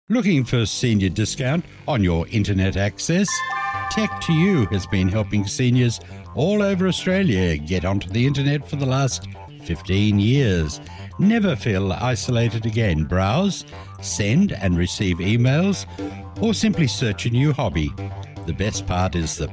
Looking for senior discount on your internet access? Tech2U has been helping seniors all over Australia get onto the internet for the last 15 years. Never feel isolated again. Browse, send and receive emails, or simply search a new hobby. The best part is the